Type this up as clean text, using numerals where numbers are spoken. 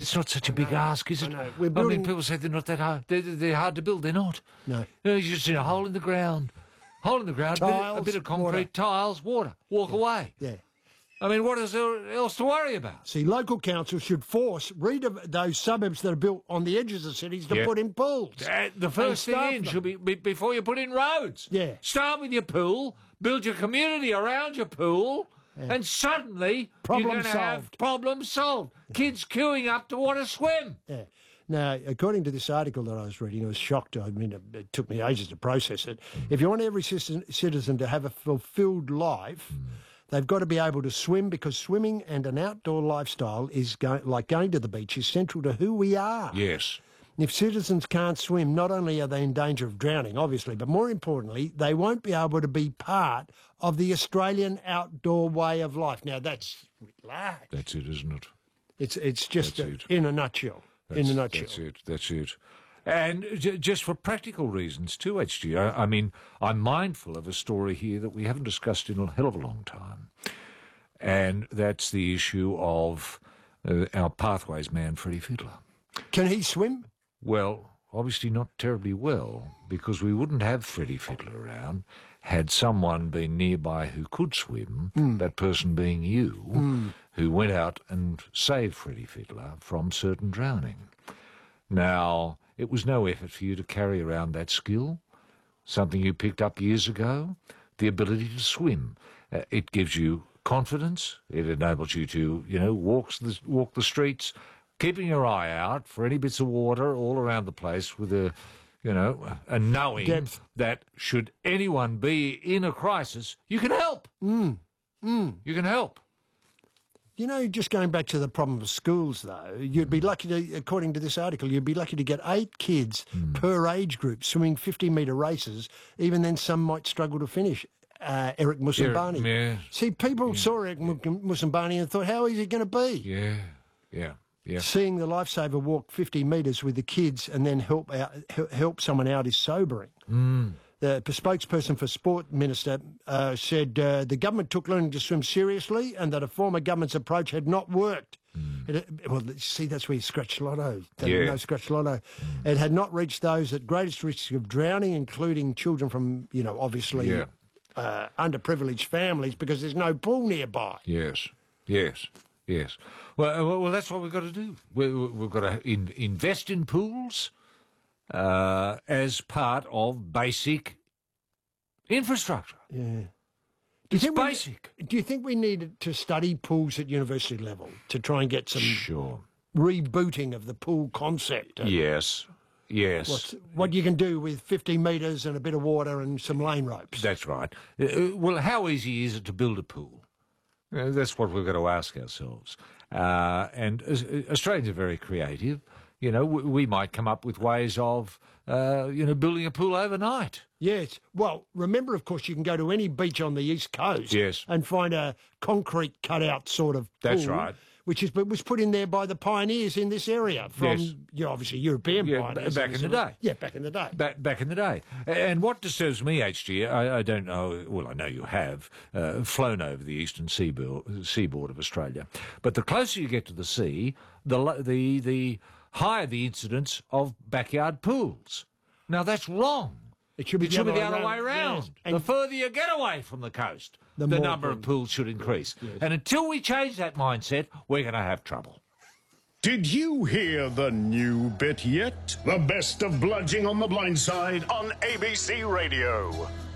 It's not such a big ask, is it? know. I mean, people say they're not that hard. They're hard to build. They're not. No. You just need a hole in the ground. Hole in the ground, Tiles, a bit of concrete, water. tiles, water. Walk away. Yeah. I mean, what is there else to worry about? See, local councils should force those suburbs that are built on the edges of cities to put in pools. The first thing in should be before you put in roads. Yeah. Start with your pool, build your community around your pool, and suddenly you're going to have problems solved. Kids queuing up to want to swim. Yeah. Now, according to this article that I was reading, I was shocked. I mean, it took me ages to process it. If you want every citizen to have a fulfilled life, they've got to be able to swim, because swimming and an outdoor lifestyle is like going to the beach is central to who we are. Yes. If citizens can't swim, not only are they in danger of drowning, obviously, but more importantly, they won't be able to be part of the Australian outdoor way of life. Now, that's large. That's it, isn't it? It's just in a nutshell. That's it. And just for practical reasons too, HG, I mean, I'm mindful of a story here that we haven't discussed in a hell of a long time. And that's the issue of our Pathways man, Freddie Fiddler. Can he swim? Well, obviously not terribly well, because we wouldn't have Freddie Fiddler around had someone been nearby who could swim, that person being you, who went out and saved Freddie Fiddler from certain drowning. Now, it was no effort for you to carry around that skill, something you picked up years ago, the ability to swim. It gives you confidence. It enables you to, walk the streets, keeping your eye out for any bits of water all around the place with a knowing depth that should anyone be in a crisis, you can help. You can help. Just going back to the problem of schools, though, you'd be lucky to, according to this article, you'd be lucky to get 8 kids per age group swimming 50-metre races. Even then, some might struggle to finish. Eric Musambani. Yeah. See, people saw Eric Musambani and thought, how is he going to be? Yeah. Seeing the lifesaver walk 50 metres with the kids and then help someone out is sobering. The spokesperson for Sport Minister said the government took learning to swim seriously and that a former government's approach had not worked. That's where you scratch lotto. No scratch lotto. It had not reached those at greatest risk of drowning, including children from, obviously underprivileged families, because there's no pool nearby. Yes. Well, that's what we've got to do. We've got to invest in pools as part of basic infrastructure. Yeah. It's basic. Do you think we need to study pools at university level to try and get some rebooting of the pool concept? Yes. What you can do with 50 metres and a bit of water and some lane ropes. That's right. Well, how easy is it to build a pool? That's what we've got to ask ourselves. And Australians are very creative. We might come up with ways of, building a pool overnight. Yes. Well, remember, of course, you can go to any beach on the East Coast and find a concrete cutout sort of pool. That's right. Which was put in there by the pioneers in this area from, obviously, European pioneers. Back in the day. Yeah, back in the day. Back in the day. And what disturbs me, HG, I don't know, well, I know you have flown over the eastern seaboard of Australia, but the closer you get to the sea, the higher the incidence of backyard pools. Now, that's wrong. It should be the other way around. Yes. The further you get away from the coast, the number of pools should increase. Yes. And until we change that mindset, we're going to have trouble. Did you hear the new bit yet? The best of Bludging on the Blind Side on ABC Radio.